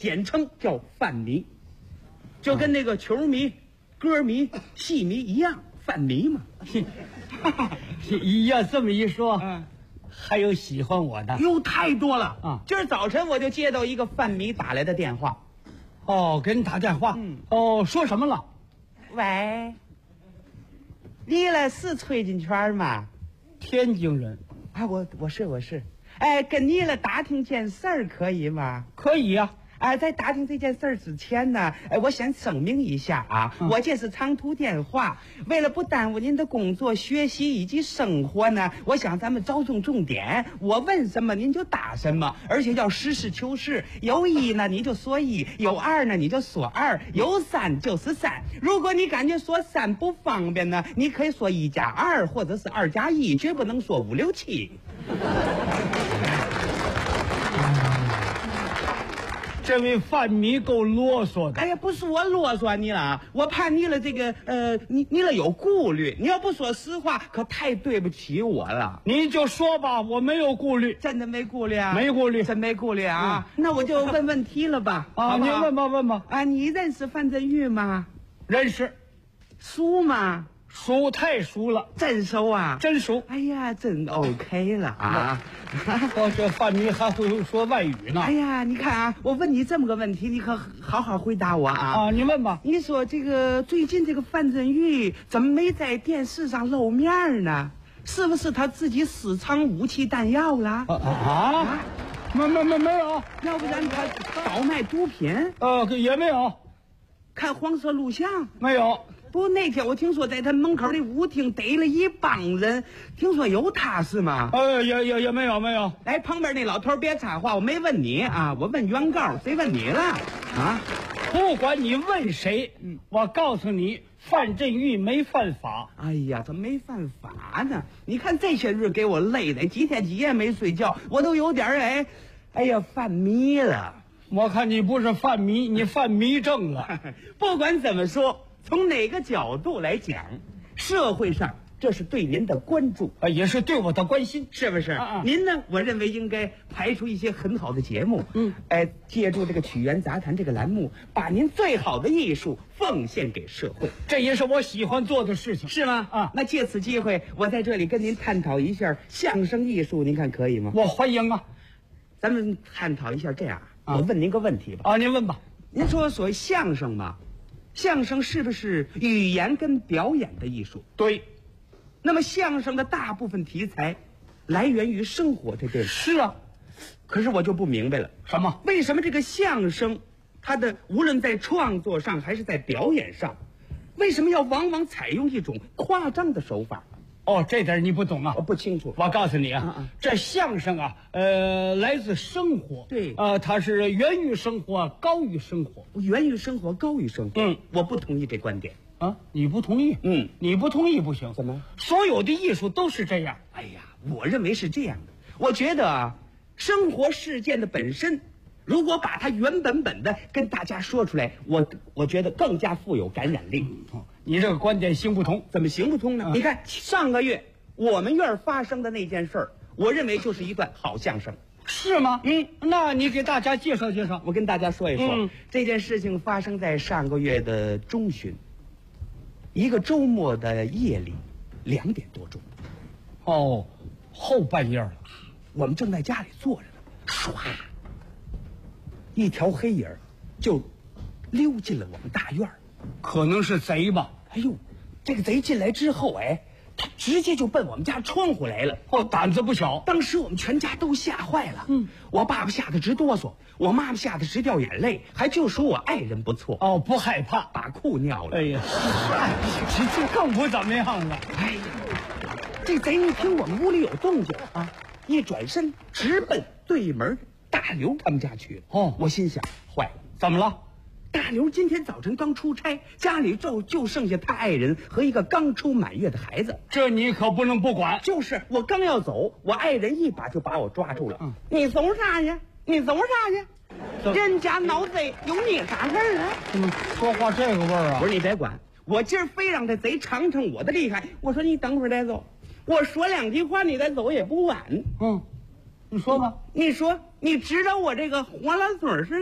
简称叫饭迷，就跟那个球迷、歌迷、戏迷一样，饭迷嘛。 要这么一说，还有喜欢我的哟，太多了啊！ 今儿早晨我就接到一个饭迷打来的电话。 哦，给你打电话。哦，说什么了？ 喂，你了是崔金圈吗？ 天津人啊，我是，哎，跟你了打听件事儿可以吗？ 可以呀。 哎，在打听这件事儿之前呢，我先声明一下啊，我这是长途电话，为了不耽误您的工作、学习以及生活呢，我想咱们着重点，我问什么您就答什么，而且要实事求是。有一呢你就说一，有二呢你就说二，有三就是三。如果你感觉说三不方便呢，你可以说1+2或者是2+1，绝不能说5、6、7。 这位饭迷够啰嗦的。 哎呀，不是我啰嗦你了，我怕你了这个你了有顾虑，你要不说实话，可太对不起我了。 你就说吧，我没有顾虑。 真的没顾虑啊？ 没顾虑， 真没顾虑啊？那我就问问题了吧？ 啊，你问吧。 啊，你认识范振钰吗？ 认识。 熟吗？ 熟，太熟了。 真熟啊？ 真熟。 哎呀，真 OK 了啊！ 这饭迷还会说外语呢。 哎呀，你看啊，我问你这么个问题，你可好好回答我啊！ 啊，你问吧。 你说这个最近这个范振钰怎么没在电视上露面呢？是不是他自己私藏武器弹药了？ 没有。 要不然他倒卖毒品？ 也没有。 看黄色录像？ 没有。 不，那天我听说在他门口的舞厅逮了一帮人，听说有他是吗？ 也没有。 来，旁边那老头别插话，我没问你啊，我问原告，谁问你了啊？ 不管你问谁，我告诉你，范振钰没犯法。 哎呀，他没犯法呢。你看这些日给我累的，几天几夜没睡觉，我都有点哎呀犯迷了。 我看你不是犯迷，你犯迷症了。 不管怎么说，从哪个角度来讲，社会上这是对您的关注， 也是对我的关心， 是不是？您呢？我认为应该排出一些很好的节目，借助这个曲园杂谈这个栏目，把您最好的艺术奉献给社会， 这也是我喜欢做的事情， 是吗？那借此机会，我在这里跟您探讨一下相声艺术，您看可以吗？ 我欢迎啊！ 咱们探讨一下这样，我问您个问题吧。 您问吧。 您说所谓相声嘛，相声是不是语言跟表演的艺术？ 对。 那么相声的大部分题材来源于生活，这对吗？ 是啊。 可是我就不明白了， 什么？ 为什么这个相声它的无论在创作上还是在表演上，为什么要往往采用一种夸张的手法？ 这点你不懂啊。 我不清楚。 我告诉你啊，这相声啊，来自生活。 对。 它是源于生活，高于生活。 源于生活，高于生活。我不同意这观点。 你不同意？你不同意不行。 怎么？ 所有的艺术都是这样。 哎呀，我认为是这样的。我觉得生活事件的本身，如果把它原本的跟大家说出来，我觉得更加富有感染力。 你这个观点行不通。 怎么行不通呢？你看上个月我们院发生的那件事儿，我认为就是一段好相声。 是吗？那你给大家介绍介绍。 我跟大家说一说，这件事情发生在上个月的中旬，一个周末的夜里，2点多钟。 后半夜了。 我们正在家里坐着呢，唰，一条黑影就溜进了我们大院。 可能是贼吧？ 哎呦，这个贼进来之后，他直接就奔我们家窗户来了。 胆子不小。 当时我们全家都吓坏了。我爸爸吓得直哆嗦，我妈妈吓得直掉眼泪，还就说我爱人不错。 不害怕， 把裤尿了。 哎呀，这更不怎么样了。 哎呀，这贼一听我们屋里有动静一转身直奔对门大刘他们家去了。我心想，坏了， 怎么了？ 大刘今天早晨刚出差，家里就剩下他爱人和一个刚出满月的孩子。 这你可不能不管。 就是我刚要走，我爱人一把就把我抓住了。你走啥去？你走啥去？人家闹贼有你啥事儿啊？ 说话这个味儿啊！ 不是，你别管，我今儿非让这贼尝尝我的厉害。我说你等会儿再走，我说2句话你再走也不晚。 你说吧。 你说你知道我这个活老嘴是